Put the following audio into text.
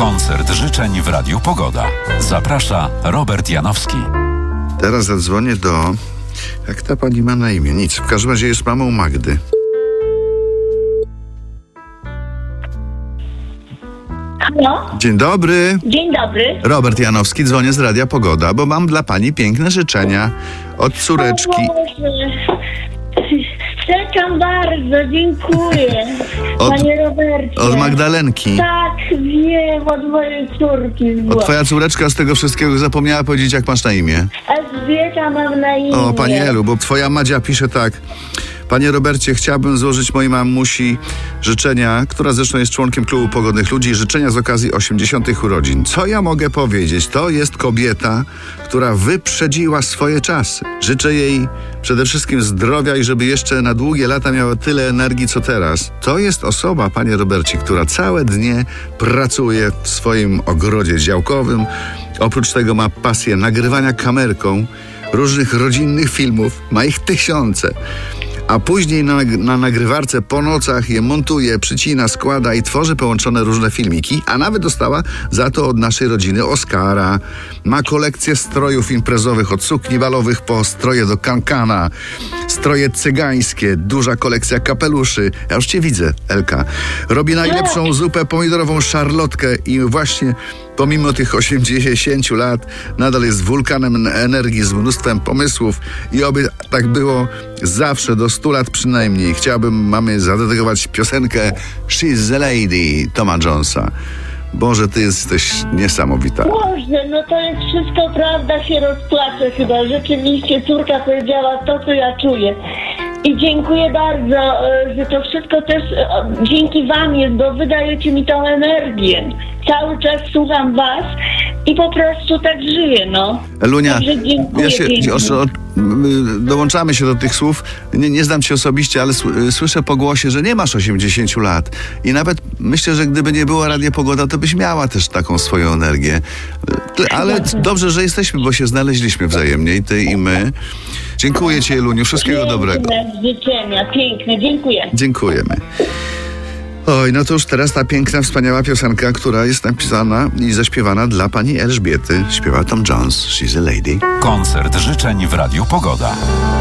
Koncert życzeń w Radiu Pogoda. Zaprasza Robert Janowski. Teraz zadzwonię do... Jak ta pani ma na imię? Nic. W każdym razie jest mamą Magdy. Halo? Dzień dobry. Dzień dobry. Robert Janowski, dzwonię z Radia Pogoda, bo mam dla pani piękne życzenia od córeczki. O Boże. Czekam bardzo, dziękuję. Panie Robercie. Od Magdalenki. Tak, wiem, od mojej córki. Twoja córeczka z tego wszystkiego zapomniała powiedzieć, jak masz na imię. Elżbieta mam na imię. O, pani Elu, bo twoja Madzia pisze tak. Panie Robercie, chciałbym złożyć mojej mamusi życzenia, która zresztą jest członkiem Klubu Pogodnych Ludzi, życzenia z okazji 80. urodzin. Co ja mogę powiedzieć? To jest kobieta, która wyprzedziła swoje czasy. Życzę jej przede wszystkim zdrowia i żeby jeszcze na długie lata miała tyle energii, co teraz. To jest osoba, panie Robercie, która całe dnie pracuje w swoim ogrodzie działkowym. Oprócz tego ma pasję nagrywania kamerką różnych rodzinnych filmów. Ma ich tysiące. A później na nagrywarce po nocach je montuje, przycina, składa i tworzy połączone różne filmiki, a nawet dostała za to od naszej rodziny Oscara. Ma kolekcję strojów imprezowych, od sukni balowych po stroje do kankana, stroje cygańskie, duża kolekcja kapeluszy. Ja już cię widzę, Elka. Robi najlepszą zupę pomidorową szarlotkę i właśnie pomimo tych 80 lat nadal jest wulkanem energii z mnóstwem pomysłów i oby tak było zawsze do 100 lat przynajmniej. Chciałbym mamie zadedykować piosenkę She's the Lady Toma Jonesa. Boże, ty jesteś niesamowita. Boże, no to jest wszystko prawda, się rozpłaczę chyba. Rzeczywiście córka powiedziała to, co ja czuję. I dziękuję bardzo, że to wszystko też dzięki wam jest, bo wy dajecie mi tą energię. Cały czas słucham was i po prostu tak żyję, no. Elunia, dziękuję, dołączamy się do tych słów. Nie znam cię osobiście, ale słyszę po głosie, że nie masz 80 lat. I nawet myślę, że gdyby nie była Radia Pogoda, to byś miała też taką swoją energię. Ale dobrze, że jesteśmy, bo się znaleźliśmy wzajemnie, i ty, i my. Dziękuję ci, Eluniu, wszystkiego dobrego. Życzenia, piękne, dziękuję. Dziękujemy. Oj, no to już teraz ta piękna, wspaniała piosenka, która jest napisana i zaśpiewana dla pani Elżbiety. Śpiewa Tom Jones, She's a Lady. Koncert życzeń w Radiu Pogoda.